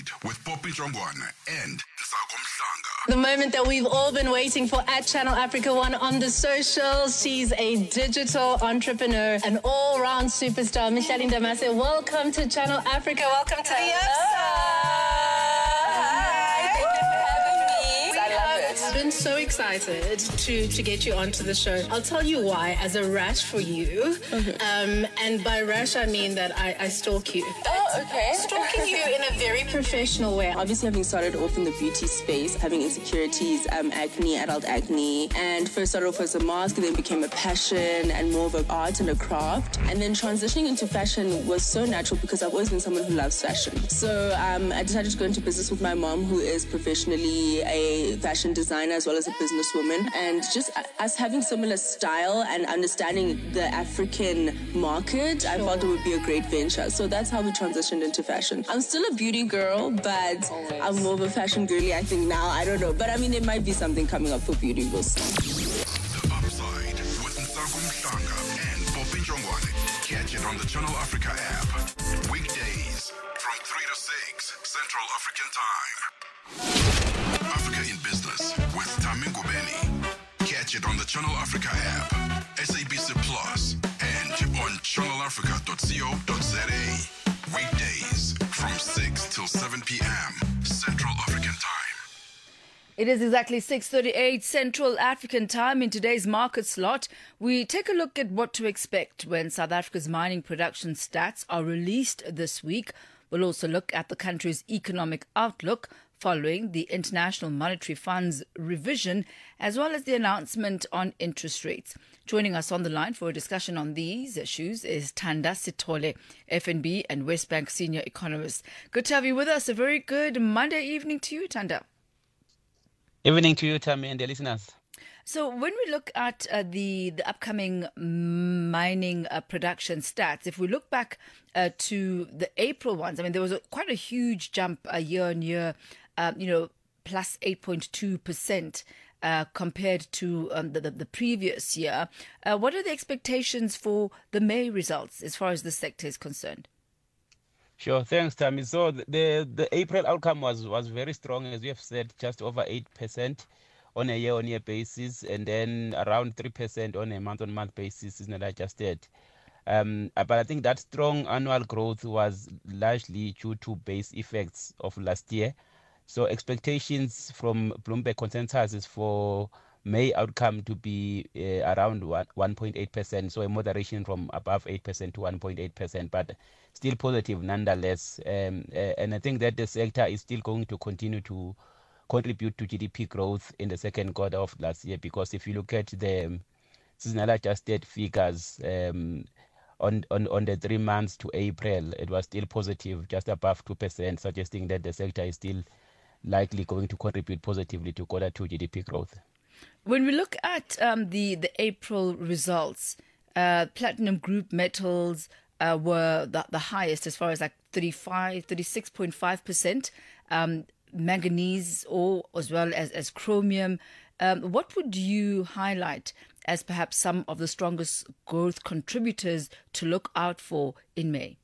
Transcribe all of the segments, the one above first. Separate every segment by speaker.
Speaker 1: Upside with Poppy Jongwana and Nsako Mhlanga.
Speaker 2: The moment that we've all been waiting for at Channel Africa One on the socials. She's a digital entrepreneur, an all-round superstar. Micheline Damase, welcome to Channel Africa. Welcome to I've been so excited to get you onto the show. I'll tell you why, as a rash for you. And by rash, I mean that I stalk you.
Speaker 3: Oh, okay.
Speaker 2: Stalking you in a very professional way.
Speaker 4: Obviously, having started off in the beauty space, having insecurities, acne, adult acne, and first started off as a mask, then became a passion and more of an art and a craft. And then transitioning into fashion was so natural because I've always been someone who loves fashion. So I decided to go into business with my mom, who is professionally a fashion designer as well as a businesswoman. And just us having similar style and understanding the African market, I felt it would be a great venture. So that's how we transitioned into fashion. I'm still a beauty girl, but I'm more of a fashion girly, I think now. I don't know. But I mean, there might be something coming up for beauty. We'll see.
Speaker 1: The Upside with Nsako Mhlanga and Poppy Jongwana. Catch it on the Channel Africa app. Weekdays from 3 to 6 Central African Time. Africa in Business with Tami Ngubeni. Catch it on the Channel Africa app, SABC Plus, and on channelafrica.co.za. Weekdays from 6 till 7 p.m. Central African Time.
Speaker 5: It is exactly 6:38 Central African Time. In today's market slot, we take a look at what to expect when South Africa's mining production stats are released this week. We'll also look at the country's economic outlook following the International Monetary Fund's revision, as well as the announcement on interest rates. Joining us on the line for a discussion on these issues is Thanda Sithole, FNB and Westbank senior economist. Good to have you with us. A very good Monday evening to you, Thanda.
Speaker 6: Evening to you, Tammy, and the listeners.
Speaker 5: So when we look at the upcoming mining production stats, if we look back to the April ones, I mean, there was quite a huge jump year on year, plus 8.2% compared to the previous year. What are the expectations for the May results as far as the sector is concerned?
Speaker 6: Sure, thanks, Tammy. So the April outcome was very strong, as we have said, just over 8% on a year-on-year basis, and then around 3% on a month-on-month basis is not adjusted. But I think that strong annual growth was largely due to base effects of last year. So expectations from Bloomberg consensus is for May outcome to be around 1.8%, so a moderation from above 8% to 1.8%, but still positive nonetheless. And I think that the sector is still going to continue to contribute to GDP growth in the second quarter of last year, because if you look at the seasonal adjusted figures on the 3 months to April, it was still positive, just above 2%, suggesting that the sector is still likely going to contribute positively to quarter two GDP growth.
Speaker 5: When we look at the April results, platinum group metals were the highest as far as like 36.5%. Manganese ore as well as chromium. What would you highlight as perhaps some of the strongest growth contributors to look out for in May?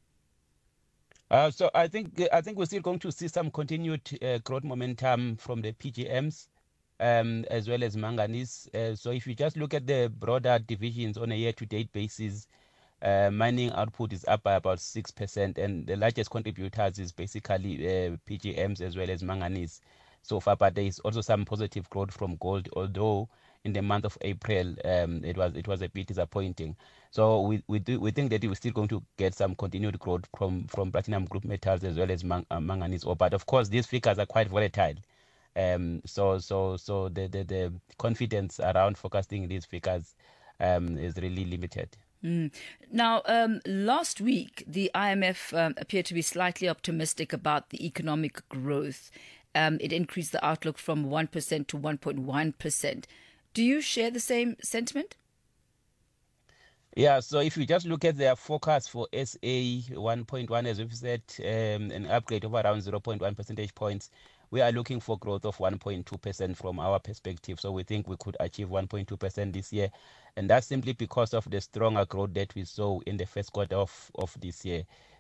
Speaker 6: So I think we're still going to see some continued growth momentum from the PGMs as well as manganese. So if you just look at the broader divisions on a year-to-date basis, mining output is up by about 6%, and the largest contributors is basically PGMs as well as manganese so far. But there is also some positive growth from gold, although in the month of April it was a bit disappointing. So we think that we're still going to get some continued growth from platinum group metals as well as manganese ore. But of course, these figures are quite volatile. So the confidence around forecasting these figures is really limited.
Speaker 5: Now, last week, the IMF appeared to be slightly optimistic about the economic growth. It increased the outlook from 1% to 1.1%. Do you share the same sentiment?
Speaker 6: Yeah, so if you just look at their forecast for SA 1.1, as we've said, an upgrade of around 0.1 percentage points, we are looking for growth of 1.2% from our perspective. So we think we could achieve 1.2% this year. And that's simply because of the stronger growth that we saw in the first quarter of this year.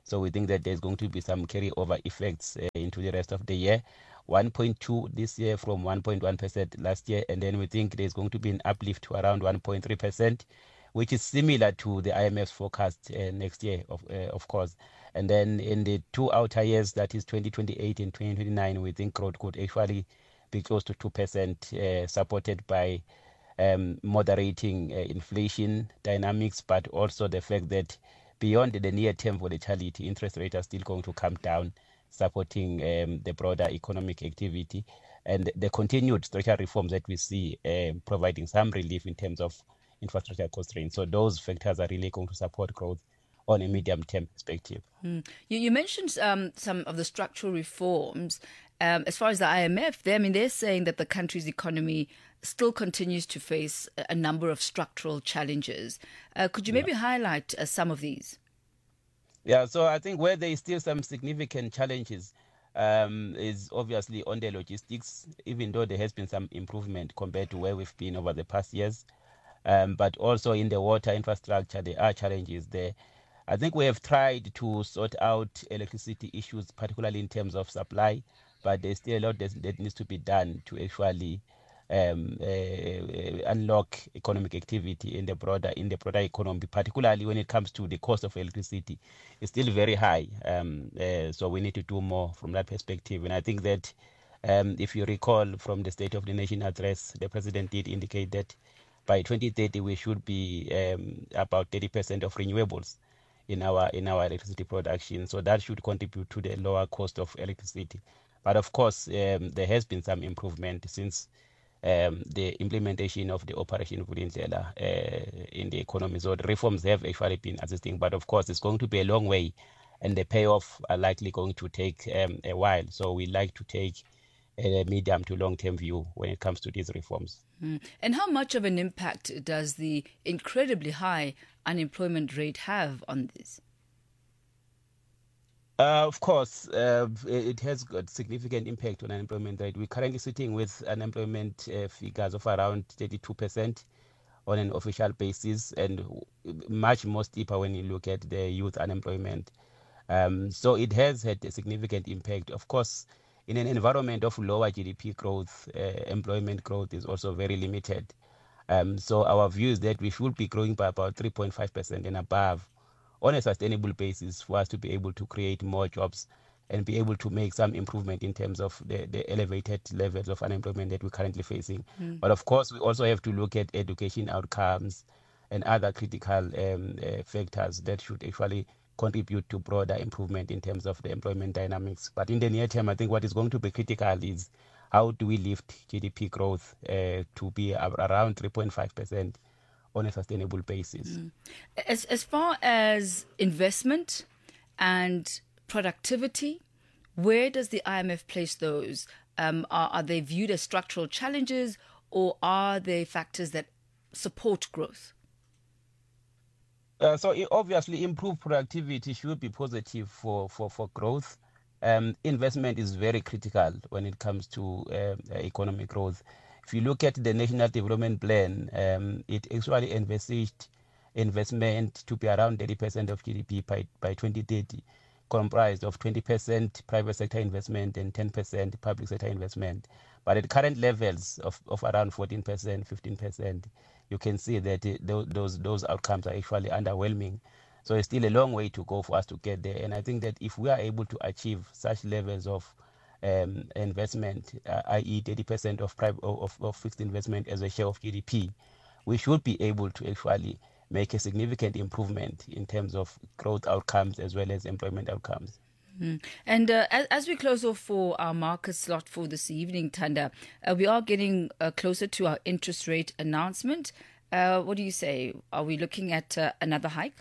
Speaker 6: So we think that there's going to be some carryover effects into the rest of the year. 1.2 this year from 1.1% last year, and then we think there's going to be an uplift to around 1.3%, which is similar to the IMF's forecast next year, of course. And then in the 2 outer years, that is 2028 and 2029, we think growth could actually be close to 2%, supported by moderating inflation dynamics, but also the fact that beyond the near-term volatility, interest rates are still going to come down, supporting the broader economic activity, and the continued structural reforms that we see providing some relief in terms of infrastructure constraints. So those factors are really going to support growth on a medium-term perspective.
Speaker 5: You mentioned some of the structural reforms. As far as the IMF, they're saying that the country's economy still continues to face a number of structural challenges. Could you maybe highlight some of these?
Speaker 6: Yeah, so I think where there is still some significant challenges is obviously on the logistics, even though there has been some improvement compared to where we've been over the past years. But also in the water infrastructure, there are challenges there. I think we have tried to sort out electricity issues, particularly in terms of supply, but there's still a lot that needs to be done to actually unlock economic activity in the broader economy, particularly when it comes to the cost of electricity. It's still very high, so we need to do more from that perspective. And I think that if you recall from the State of the Nation address, the president did indicate that by 2030 we should be about 30% of renewables in our electricity production. So that should contribute to the lower cost of electricity. But of course, there has been some improvement since the implementation of the Operation Vulindlela in the economy. So the reforms have actually been assisting, but of course it's going to be a long way, and the payoff are likely going to take a while. So we like to take a medium to long-term view when it comes to these reforms.
Speaker 5: And how much of an impact does the incredibly high unemployment rate have on this?
Speaker 6: Of course, it has got significant impact on unemployment rate. We're currently sitting with unemployment figures of around 32% on an official basis, and much more steeper when you look at the youth unemployment. So it has had a significant impact. Of course, in an environment of lower GDP growth, employment growth is also very limited. So our view is that we should be growing by about 3.5% and above on a sustainable basis for us to be able to create more jobs and be able to make some improvement in terms of the elevated levels of unemployment that we're currently facing. But of course, we also have to look at education outcomes and other critical factors that should actually contribute to broader improvement in terms of the employment dynamics. But in the near term, I think what is going to be critical is how do we lift GDP growth to be around 3.5% on a sustainable basis.
Speaker 5: As far as investment and productivity, where does the IMF place those? Are they viewed as structural challenges, or are they factors that support growth?
Speaker 6: So obviously improved productivity should be positive for growth. Investment is very critical when it comes to economic growth. If you look at the National Development Plan, it actually envisaged investment to be around 30% of GDP by 2030, comprised of 20% private sector investment and 10% public sector investment. But at current levels of around 14%, 15%, you can see that those outcomes are actually underwhelming. So it's still a long way to go for us to get there. And I think that if we are able to achieve such levels of investment, i.e. 30% of fixed investment as a share of GDP, we should be able to actually make a significant improvement in terms of growth outcomes as well as employment outcomes.
Speaker 5: And as we close off for our market slot for this evening, Tanda, we are getting closer to our interest rate announcement. What do you say? Are we looking at another hike?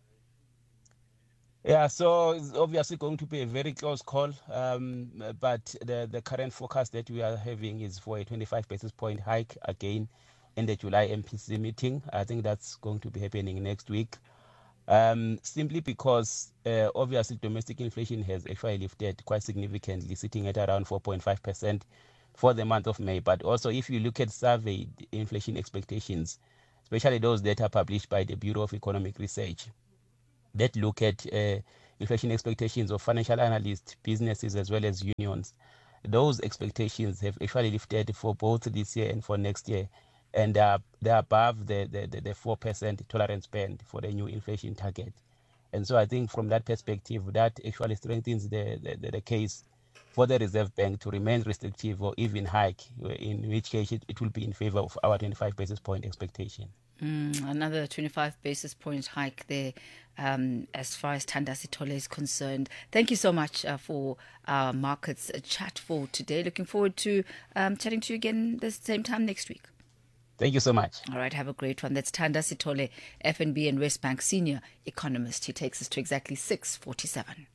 Speaker 6: Yeah, so it's obviously going to be a very close call, but the current forecast that we are having is for a 25 basis point hike again in the July MPC meeting. I think that's going to be happening next week, simply because obviously domestic inflation has actually lifted quite significantly, sitting at around 4.5% for the month of May. But also if you look at surveyed inflation expectations, especially those that are published by the Bureau of Economic Research, that look at inflation expectations of financial analysts, businesses, as well as unions. Those expectations have actually lifted for both this year and for next year, and they're above the 4% tolerance band for the new inflation target. And so I think from that perspective, that actually strengthens the case for the Reserve Bank to remain restrictive or even hike, in which case it will be in favor of our 25 basis point expectation.
Speaker 5: Another 25 basis point hike there as far as Thanda Sithole is concerned. Thank you so much for our markets chat for today. Looking forward to chatting to you again the same time next week.
Speaker 6: Thank you so much.
Speaker 5: All right, have a great one. That's Thanda Sithole, FNB and Westbank senior economist. He takes us to exactly 6:47.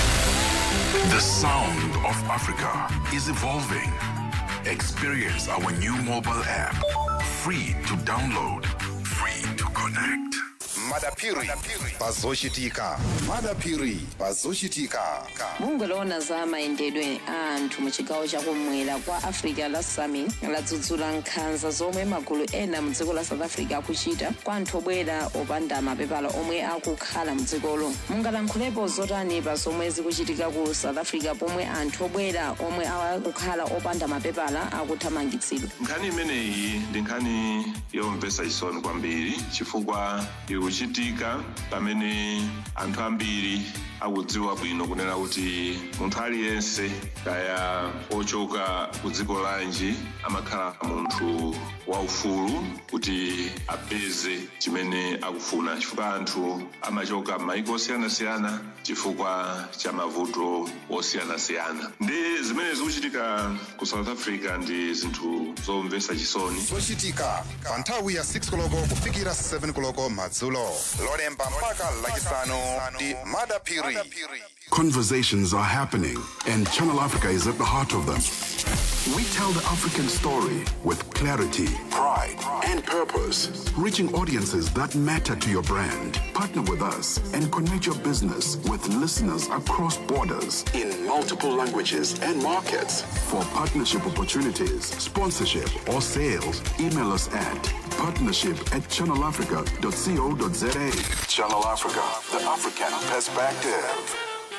Speaker 1: The sound of Africa is evolving. Experience our new mobile app. Free to download, free to connect.
Speaker 3: Madapiri pazoshitika. Madapiri pazoshitika.
Speaker 4: mungolona za mayendedwe anthu mu chigawo chakumwera kwa Africa la Summit ladzudzula nkhanza zomwe magulu ena mu dziko la South Africa akuchita kwa anthu obwera opanda mapepala omwe akukhala mu dzikolo. Mungalankhulepo zotani pa zomwe zikuchitika ku South Africa pomwe anthu obwera omwe akukhala opanda mapepala akuthamangitsidwa.
Speaker 7: Nkhani imeneyi ndi nkhani yomvetsa chisoni kwambiri chifukwa ikuchitika pamene anthu ambiri akudziwa bwino kunena kuti munthu aliyense kaya ochoka ku dziko lanji amakhala munthu waufulu kuti apeze chimene akufuna chifukwa anthu amachoka m'mayiko osiyanasiyana chifukwa cha mavuto osiyanasiyana. Ndi zimene zikuchitika ku South Africa ndi zinthu zomvetsa chisoni.
Speaker 3: Zochitika pa nthawi ya 6 koloko kufikira 7 koloko madzulo. Lolemba mpaka lachisanu ndi Madapiri.
Speaker 1: Conversations are happening, and Channel Africa is at the heart of them. We tell the African story with clarity, pride, and purpose, reaching audiences that matter to your brand. Partner with us and connect your business with listeners across borders in multiple languages and markets. For partnership opportunities, sponsorship, or sales, email us at partnership@channelafrica.co.za. Channel Africa, the African perspective.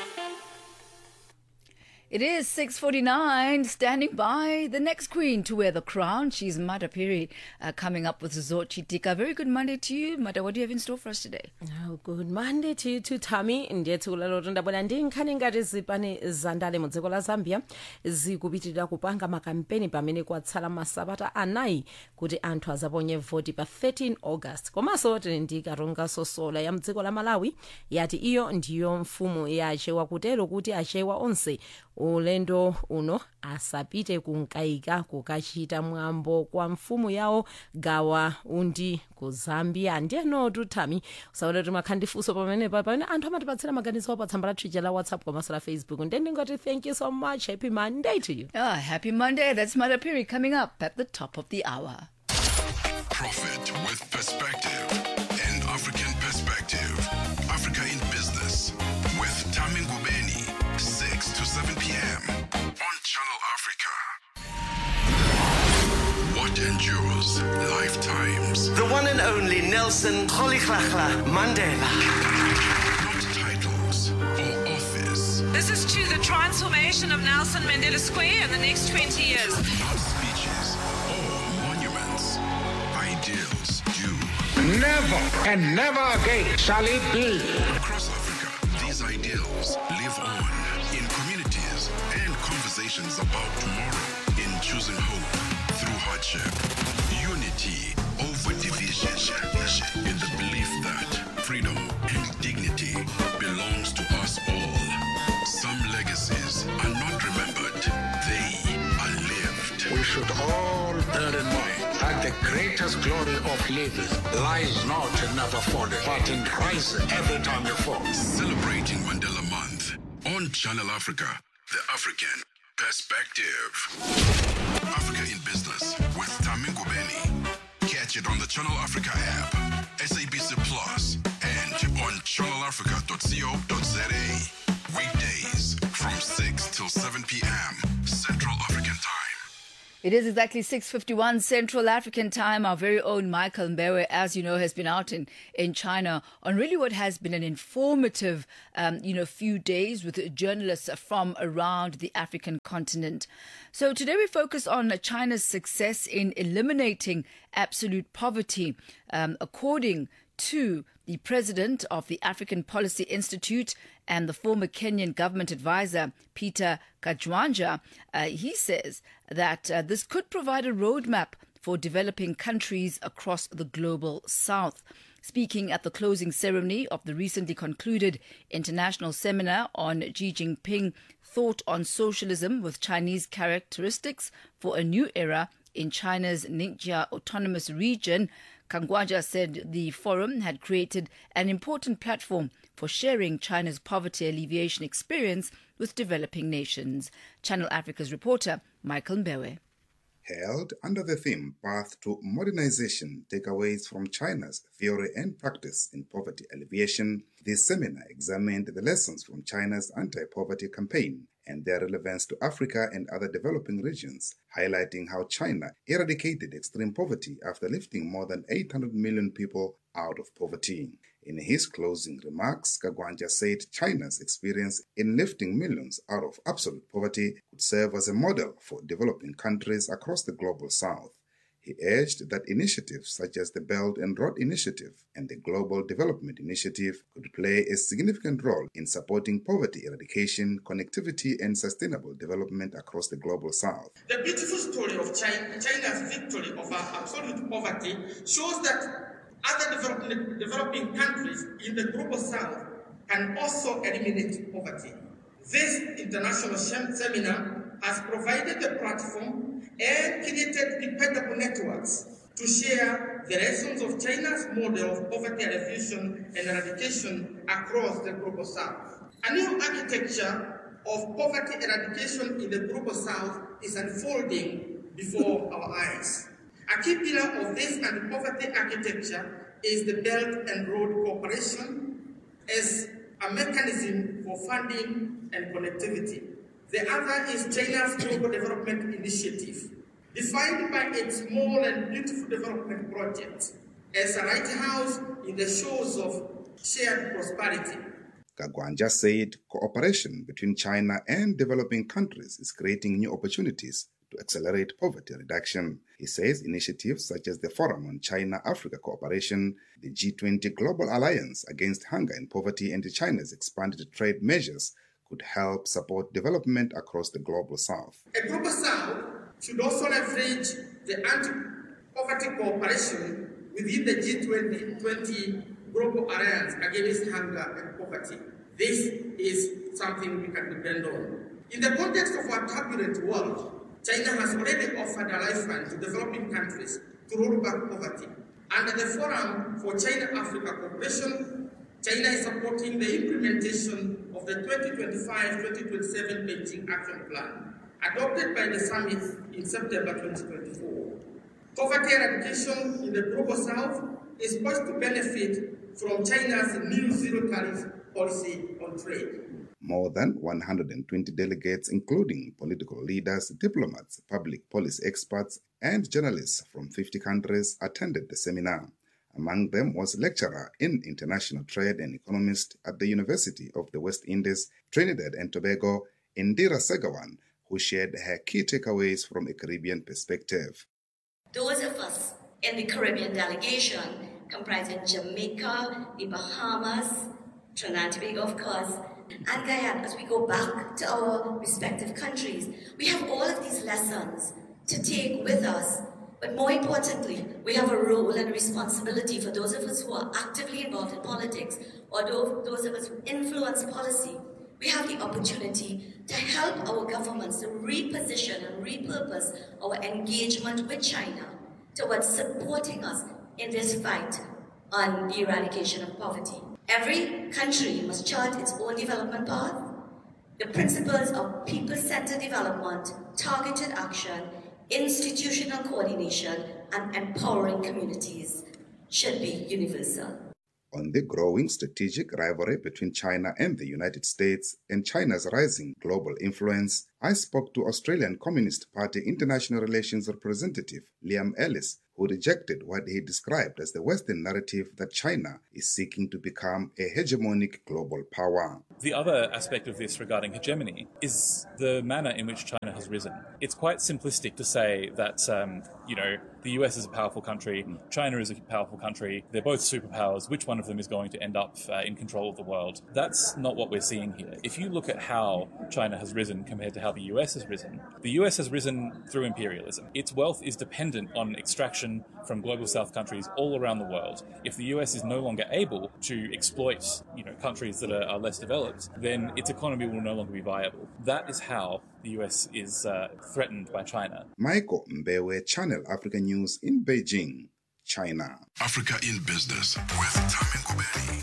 Speaker 5: It is 6:49, standing by the next queen to wear the crown. She's Madapiri, coming up with Zochitika. Very good Monday to you, Mada. What do you have in store for us today?
Speaker 8: Oh, good Monday to you too, Tammy. Ndiyethu kulalo ndabona ndi nkhani ngati zipani zandale mu dziko la Zambia zikupitirira kupanga makampeni pamene kwatsala masabata anayi kuti anthu azaponye voti pa 13 August. Komanso ndi Karonga Sosola ya mdziko la Malawi yati iyo ndiyo mfumu ya achewa kutero kuti achewa onse ulendo uno asapite kunkaika kukachita mwambo kwa mfumu yawo gawa undi ku Zambia. Ndiye notu Tami usaona kuti makhandifuso pamene anthu amatipatsira maganizo pa tsamba la Twitter la WhatsApp komanso la Facebook. Ndiye ndingoti thank you so much. Happy Monday to you.
Speaker 5: Happy Monday. That's Madapiri coming up at the top of the hour.
Speaker 1: Profit with perspective, an African perspective. Africa in Business with Tami Ngubeni, 6 to 7 p.m. on Channel Africa. What endures lifetimes.
Speaker 9: The one and only Nelson Rolihlahla Mandela.
Speaker 1: Not titles or office.
Speaker 10: This is to the transformation of Nelson Mandela Square in the next 20 years.
Speaker 1: Not speeches or monuments. Ideals do.
Speaker 11: Never and never again shall it be.
Speaker 1: Across Africa, these ideals live on in communities and conversations about tomorrow, in choosing hope through hardship, unity over division, in the belief that freedom and dignity belongs to us all. Some legacies are not remembered, they are lived.
Speaker 11: We should all bear in mind that the greatest glory of living lies not in never falling, but in rising every time you fall.
Speaker 1: Celebrating Mandela Month on Channel Africa, the African perspective. Africa in Business with Tami Ngubeni. Catch it on the Channel Africa app, SABC Plus, and on channelafrica.co.za. Weekdays from 6 till 7 p.m. Central African Time.
Speaker 5: It is exactly 6:51 Central African time. Our very own Michael Mbewe, as you know, has been out in China on really what has been an informative, few days with journalists from around the African continent. So today we focus on China's success in eliminating absolute poverty, according to the president of the African Policy Institute and the former Kenyan government advisor, Peter Kajwanja. He says that this could provide a roadmap for developing countries across the global south. Speaking at the closing ceremony of the recently concluded international seminar on Xi Jinping Thought on Socialism with Chinese Characteristics for a New Era in China's Ningxia Autonomous Region, Kangwaja said the forum had created an important platform for sharing China's poverty alleviation experience with developing nations. Channel Africa's reporter, Michael Mbewe.
Speaker 3: Held under the theme Path to Modernization, Takeaways from China's Theory and Practice in Poverty Alleviation, this seminar examined the lessons from China's anti-poverty campaign and their relevance to Africa and other developing regions, highlighting how China eradicated extreme poverty after lifting more than 800 million people out of poverty. In his closing remarks, Kagwanja said China's experience in lifting millions out of absolute poverty could serve as a model for developing countries across the global south. He urged that initiatives such as the Belt and Road Initiative and the Global Development Initiative could play a significant role in supporting poverty eradication, connectivity, and sustainable development across the global south.
Speaker 12: The beautiful story of China's victory over absolute poverty shows that other developing countries in the global south can also eliminate poverty. This international seminar has provided a platform and created dependable networks to share the lessons of China's model of poverty alleviation and eradication across the global south. A new architecture of poverty eradication in the global south is unfolding before our eyes. A key pillar of this anti-poverty architecture is the Belt and Road Cooperation as a mechanism for funding and connectivity. The other is China's Global Development Initiative, defined by its small and beautiful development projects as a lighthouse in the shores of shared prosperity.
Speaker 3: Kagwanja said cooperation between China and developing countries is creating new opportunities to accelerate poverty reduction. He says initiatives such as the Forum on China-Africa Cooperation, the G20 Global Alliance Against Hunger and Poverty, and China's expanded trade measures could help support development across the global south.
Speaker 12: A global south should also leverage the anti-poverty cooperation within the G20 Global Alliance Against Hunger and Poverty. This is something we can depend on. In the context of our turbulent world, China has already offered a lifeline to developing countries to roll back poverty. Under the Forum for China-Africa Cooperation, China is supporting the implementation of the 2025-2027 Beijing Action Plan, adopted by the summit in September 2024. Poverty eradication in the global south is poised to benefit from China's new zero-tariff policy on trade.
Speaker 3: More than 120 delegates, including political leaders, diplomats, public policy experts, and journalists from 50 countries, attended the seminar. Among them was lecturer in international trade and economist at the University of the West Indies, Trinidad and Tobago, Indira Segawan, who shared her key takeaways from a Caribbean perspective.
Speaker 13: Those of us in the Caribbean delegation, comprising Jamaica, the Bahamas, Trinidad and Tobago, of course, and Guyana, as we go back to our respective countries, we have all of these lessons to take with us. But more importantly, we have a role and a responsibility for those of us who are actively involved in politics, or those of us who influence policy. We have the opportunity to help our governments to reposition and repurpose our engagement with China towards supporting us in this fight on the eradication of poverty. Every country must chart its own development path. The principles of people-centered development, targeted action, institutional coordination, and empowering communities should be universal.
Speaker 3: On the growing strategic rivalry between China and the United States and China's rising global influence, I spoke to Australian Communist Party International Relations representative Liam Ellis, who rejected what he described as the Western narrative that China is seeking to become a hegemonic global power.
Speaker 14: The other aspect of this regarding hegemony is the manner in which China has risen. It's quite simplistic to say that, the US is a powerful country, China is a powerful country, they're both superpowers, which one of them is going to end up in control of the world? That's not what we're seeing here. If you look at how China has risen compared to how the US has risen through imperialism. Its wealth is dependent on extraction from global south countries all around the world. If the US is no longer able to exploit, countries that are less developed, then its economy will no longer be viable. That is how the US is threatened by China.
Speaker 3: Michael Mbewe, Channel Africa News in Beijing, China.
Speaker 1: Africa in Business with Tami Ngubeni.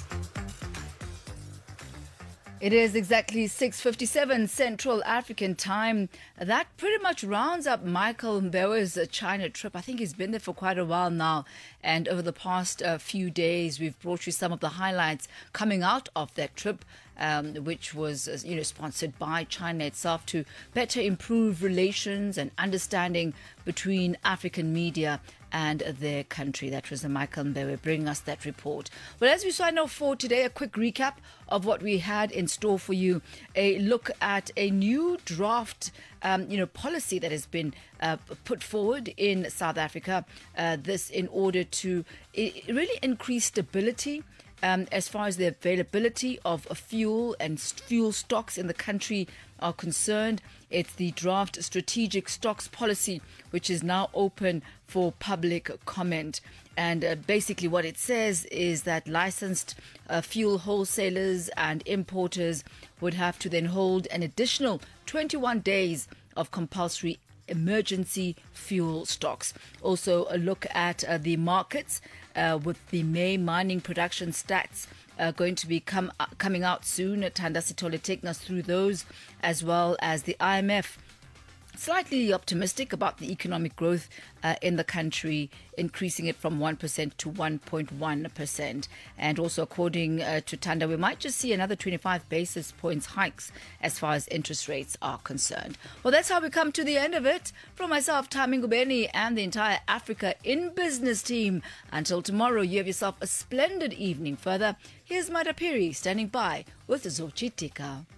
Speaker 5: It is exactly 6:57 Central African Time. That pretty much rounds up Michael Mbewe's China trip. I think he's been there for quite a while now. And over the past few days, we've brought you some of the highlights coming out of that trip, which was sponsored by China itself to better improve relations and understanding between African media and their country. That was Michael Mbewe bringing us that report. Well, as we sign off for today, a quick recap of what we had in store for you. A look at a new draft policy that has been put forward in South Africa. This in order to really increase stability as far as the availability of fuel and fuel stocks in the country are concerned. It's the draft strategic stocks policy, which is now open for public comment. And basically what it says is that licensed fuel wholesalers and importers would have to then hold an additional 21 days of compulsory emergency fuel stocks. Also a look at the markets with the May mining production stats going to be coming out soon. Thanda Sithole taking us through those, as well as the IMF slightly optimistic about the economic growth in the country, increasing it from 1% to 1.1%. And also, according to Thanda, we might just see another 25 basis points hikes as far as interest rates are concerned. Well, that's how we come to the end of it. From myself, Tami Ngubeni, and the entire Africa in Business team, until tomorrow, you have yourself a splendid evening. Further, here's Madapiri standing by with Zochitika.